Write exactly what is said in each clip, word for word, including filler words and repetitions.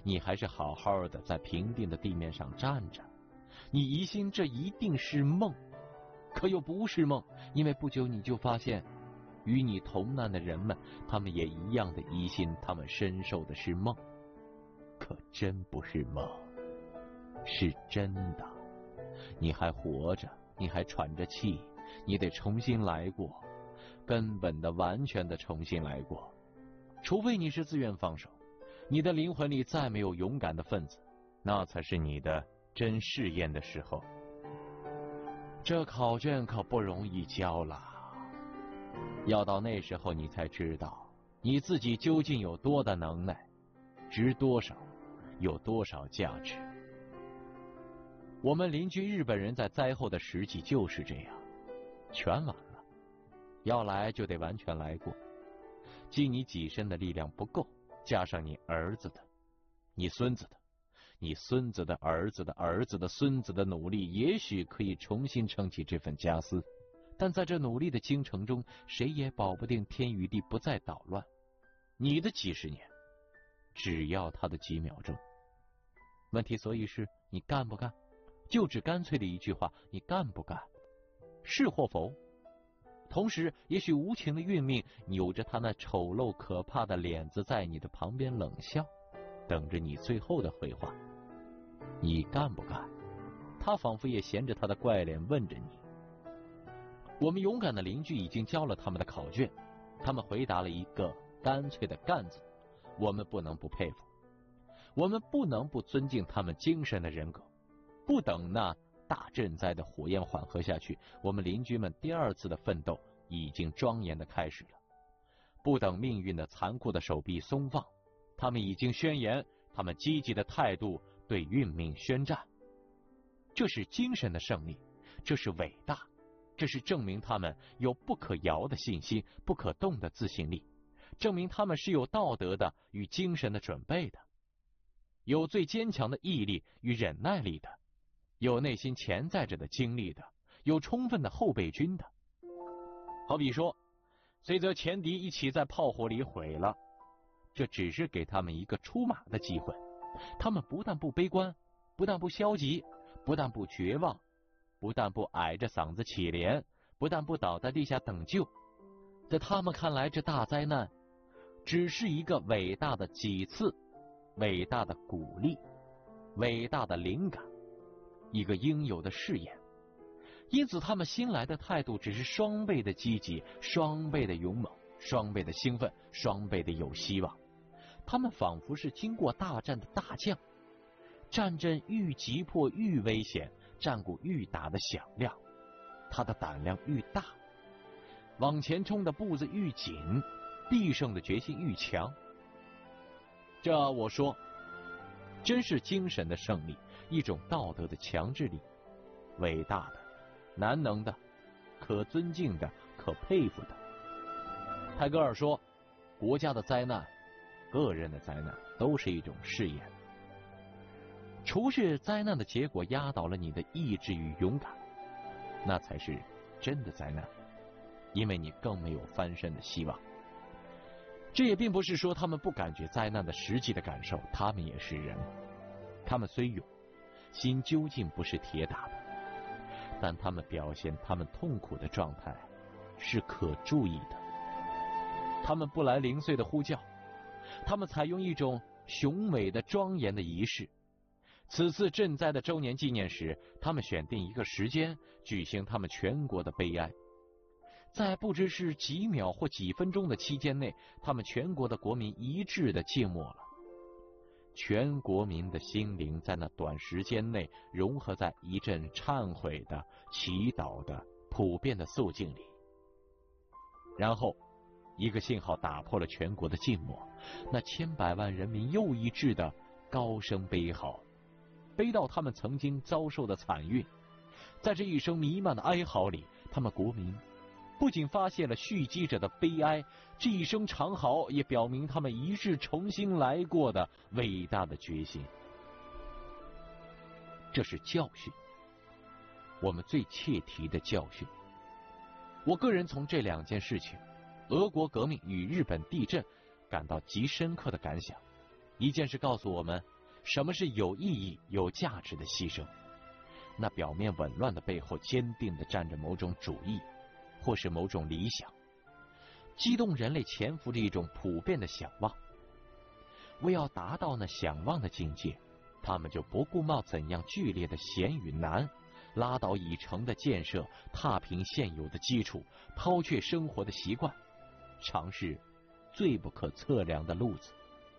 你还是好好的在平定的地面上站着。你疑心这一定是梦，可又不是梦，因为不久你就发现，与你同难的人们，他们也一样的疑心他们身受的是梦，可真不是梦，是真的。你还活着，你还喘着气，你得重新来过，根本的、完全的重新来过。除非你是自愿放手，你的灵魂里再没有勇敢的分子，那才是你的真试验的时候。这考卷可不容易交了，要到那时候你才知道你自己究竟有多大能耐，值多少，有多少价值。我们邻居日本人在灾后的实际就是这样，全完了，要来就得完全来过。尽你己身的力量不够，加上你儿子的，你孙子的，你孙子的儿子的儿子的孙子的努力，也许可以重新撑起这份家私，但在这努力的京城中，谁也保不定天与地不再捣乱。你的几十年，只要他的几秒钟。问题所以是你干不干？就只干脆的一句话，你干不干？是或否？同时，也许无情的运命扭着他那丑陋可怕的脸子，在你的旁边冷笑，等着你最后的回话。你干不干？他仿佛也衔着他的怪脸问着你。我们勇敢的邻居已经交了他们的考卷，他们回答了一个干脆的干字，我们不能不佩服，我们不能不尊敬他们精神的人格。不等那大震灾的火焰缓和下去，我们邻居们第二次的奋斗已经庄严的开始了。不等命运的残酷的手臂松放，他们已经宣言他们积极的态度，对运命宣战。这是精神的胜利，这是伟大，这是证明他们有不可摇的信心，不可动的自信力，证明他们是有道德的与精神的准备的，有最坚强的毅力与忍耐力的，有内心潜在着的经历的，有充分的后备军的。好比说，虽则前敌一起在炮火里毁了，这只是给他们一个出马的机会。他们不但不悲观，不但不消极，不但不绝望，不但不矮着嗓子乞怜，不但不倒在地下等救。在他们看来，这大灾难只是一个伟大的几次，伟大的鼓励，伟大的灵感，一个应有的试验。因此他们新来的态度只是双倍的积极，双倍的勇猛，双倍的兴奋，双倍的有希望。他们仿佛是经过大战的大将，战阵愈急迫愈危险，战鼓愈打得响亮，他的胆量愈大，往前冲的步子愈紧，必胜的决心愈强。这我说真是精神的胜利，一种道德的强制力，伟大的，难能的，可尊敬的，可佩服的。泰戈尔说，国家的灾难，个人的灾难，都是一种试验。除是灾难的结果压倒了你的意志与勇敢，那才是真的灾难，因为你更没有翻身的希望。这也并不是说他们不感觉灾难的实际的感受，他们也是人，他们虽勇，心究竟不是铁打的，但他们表现他们痛苦的状态是可注意的。他们不来零碎的呼叫，他们采用一种雄伟的庄严的仪式。此次赈灾的周年纪念时，他们选定一个时间举行他们全国的悲哀。在不知是几秒或几分钟的期间内，他们全国的国民一致的静默了。全国民的心灵在那短时间内融合在一阵忏悔的、祈祷的、普遍的肃静里。然后一个信号打破了全国的静默，那千百万人民又一致的高声悲嚎，悲悼他们曾经遭受的惨运。在这一声弥漫的哀嚎里，他们国民不仅发现了蓄积着的悲哀，这一声长嚎也表明他们一致重新来过的伟大的决心。这是教训，我们最切题的教训。我个人从这两件事情，俄国革命与日本地震，感到极深刻的感想。一件事告诉我们， 什么是有意义、有价值的牺牲？那表面紊乱的背后，坚定地站着某种主义，或是某种理想。激动人类潜伏着一种普遍的想望。为要达到那想望的境界，他们就不顾冒怎样剧烈的险与难，拉倒已成的建设，踏平现有的基础，抛却生活的习惯，尝试最不可测量的路子。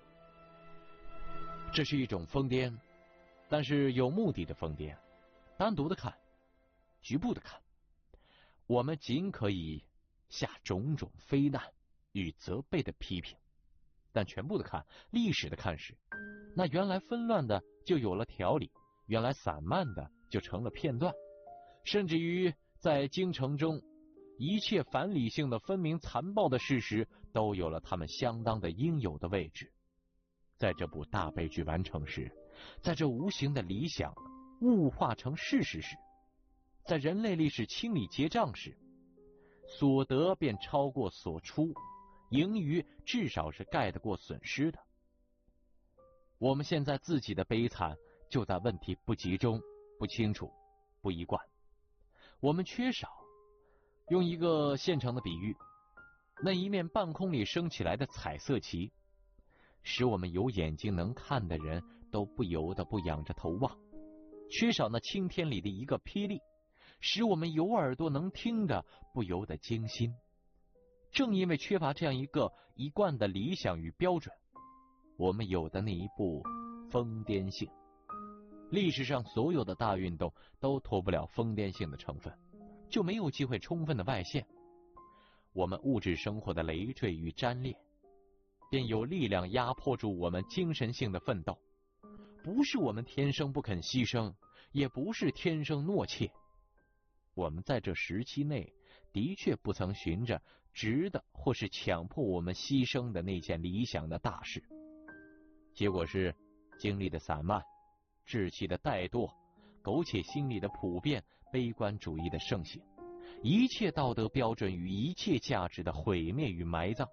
这是一种疯癫，但是有目的的疯癫。单独的看，局部的看，我们仅可以下种种非难与责备的批评，但全部的看，历史的看时，那原来纷乱的就有了条理，原来散漫的就成了片段，甚至于在京城中，一切反理性的分明残暴的事实都有了他们相当的应有的位置。在这部大悲剧完成时，在这无形的理想物化成事实时，在人类历史清理结账时，所得便超过所出，盈余至少是盖得过损失的。我们现在自己的悲惨就在问题不集中、不清楚、不一贯。我们缺少，用一个现成的比喻，那一面半空里升起来的彩色旗，使我们有眼睛能看的人都不由得不仰着头望。缺少那青天里的一个霹雳，使我们有耳朵能听的不由得惊心。正因为缺乏这样一个一贯的理想与标准，我们有的那一部疯癫性。历史上所有的大运动都脱不了疯癫性的成分，就没有机会充分的外现。我们物质生活的累赘与沾裂，便有力量压迫住我们精神性的奋斗。不是我们天生不肯牺牲，也不是天生懦怯。我们在这时期内的确不曾寻着值得或是强迫我们牺牲的那件理想的大事，结果是经历的散漫，志气的怠惰，苟且心理的普遍，悲观主义的盛行，一切道德标准与一切价值的毁灭与埋葬。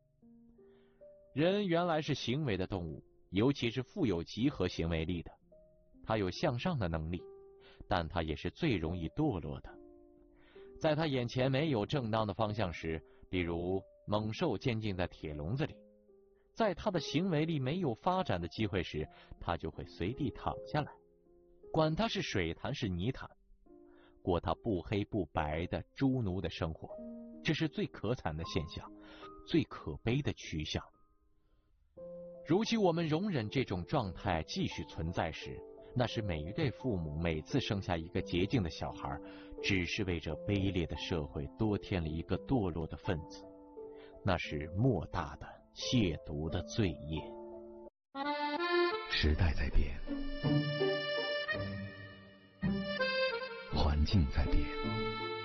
人原来是行为的动物，尤其是富有集合行为力的，他有向上的能力，但他也是最容易堕落的。在他眼前没有正当的方向时，比如猛兽监禁在铁笼子里，在他的行为力没有发展的机会时，他就会随地躺下来，管他是水潭是泥潭，过他不黑不白的猪奴的生活。这是最可惨的现象，最可悲的趋向。如今我们容忍这种状态继续存在时，那是每一对父母每次生下一个洁净的小孩，只是为这卑劣的社会多添了一个堕落的分子，那是莫大的亵渎的罪业。 时代在变，环境在变，